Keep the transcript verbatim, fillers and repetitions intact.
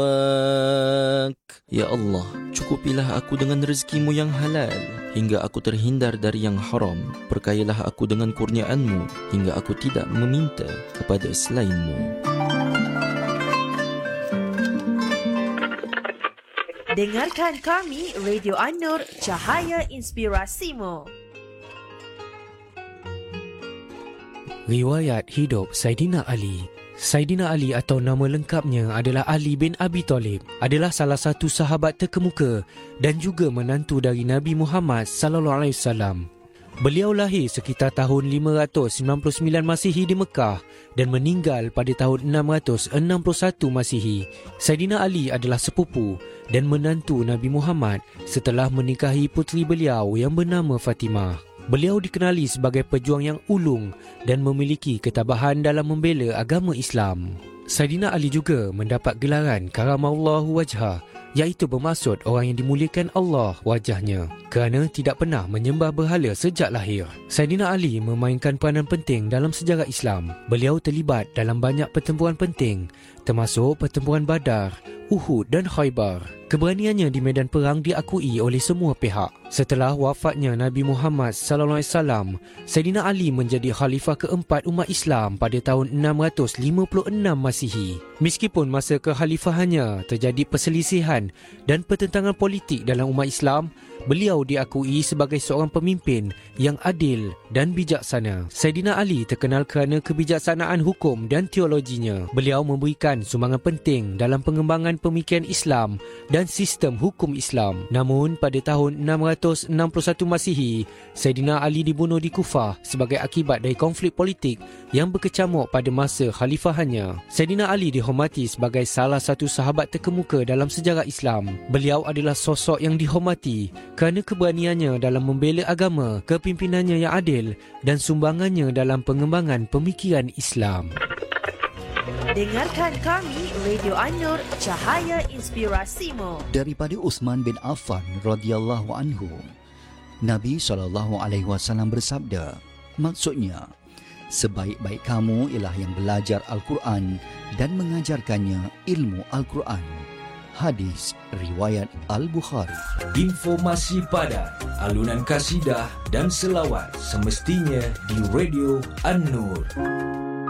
Ya Allah, cukupilah aku dengan rezeki-Mu yang halal hingga aku terhindar dari yang haram. Perkayalah aku dengan kurniaan-Mu hingga aku tidak meminta kepada selain-Mu. Dengarkan kami, Radio An-Nur, Cahaya Inspirasimu. Riwayat hidup Saidina Ali. Saidina Ali atau nama lengkapnya adalah Ali bin Abi Thalib, adalah salah satu sahabat terkemuka dan juga menantu dari Nabi Muhammad sallallahu alaihi wasallam. Beliau lahir sekitar tahun lima ratus sembilan puluh sembilan Masihi di Mekah dan meninggal pada tahun enam ratus enam puluh satu Masihi. Saidina Ali adalah sepupu dan menantu Nabi Muhammad setelah menikahi puteri beliau yang bernama Fatimah. Beliau dikenali sebagai pejuang yang ulung dan memiliki ketabahan dalam membela agama Islam. Saidina Ali juga mendapat gelaran Karamallahu Wajhah, iaitu bermaksud orang yang dimuliakan Allah wajahnya, kerana tidak pernah menyembah berhala sejak lahir. Saidina Ali memainkan peranan penting dalam sejarah Islam. Beliau terlibat dalam banyak pertempuran penting, termasuk pertempuran Badar, Uhud dan Khaybar. Keberaniannya di medan perang diakui oleh semua pihak. Setelah wafatnya Nabi Muhammad sallallahu alaihi wasallam, Saidina Ali menjadi khalifah keempat umat Islam pada tahun enam ratus lima puluh enam Masihi. Meskipun masa kekhalifahannya terjadi perselisihan dan pertentangan politik dalam umat Islam, beliau diakui sebagai seorang pemimpin yang adil dan bijaksana. Saidina Ali terkenal kerana kebijaksanaan hukum dan teologinya. Beliau memberikan sumbangan penting dalam pengembangan pemikiran Islam dan sistem hukum Islam. Namun pada tahun enam ratus enam puluh satu Masihi, Saidina Ali dibunuh di Kufah sebagai akibat dari konflik politik yang berkecamuk pada masa khalifahannya. Saidina Ali dihormati sebagai salah satu sahabat terkemuka dalam sejarah Islam. Beliau adalah sosok yang dihormati kerana keberaniannya dalam membela agama, kepimpinannya yang adil dan sumbangannya dalam pengembangan pemikiran Islam. Dengarkan kami, Radio An-Nur, Cahaya Inspirasimu. Daripada Uthman bin Affan radhiyallahu anhu, Nabi sallallahu alaihi wasallam bersabda, maksudnya, sebaik-baik kamu ialah yang belajar Al-Quran dan mengajarkannya ilmu Al-Quran. Hadis riwayat Al-Bukhari. Informasi padat, alunan kasidah dan selawat semestinya di Radio An-Nur.